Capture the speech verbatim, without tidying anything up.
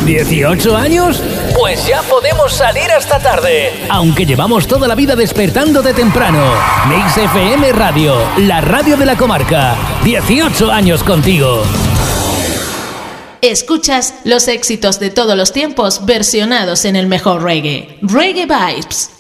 ¿dieciocho años? Pues ya podemos salir hasta tarde, aunque llevamos toda la vida despertando de temprano. Mix F M Radio, la radio de la comarca. dieciocho años contigo. Escuchas los éxitos de todos los tiempos versionados en el mejor reggae. Reggae Vibes.